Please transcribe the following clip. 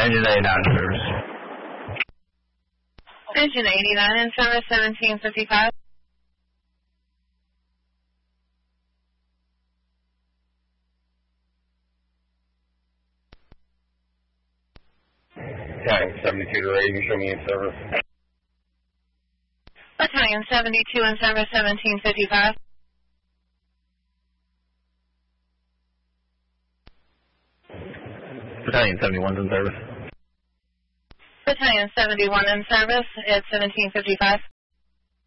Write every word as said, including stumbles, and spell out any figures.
Engine eighty-nine in service. Engine eighty-nine in service, seventeen fifty-five. Battalion seventy-two to Ray, you show me in service. Battalion seventy-two in service, seventeen fifty-five. Battalion seventy-one's in service. Battalion seventy-one in service, it's seventeen fifty-five.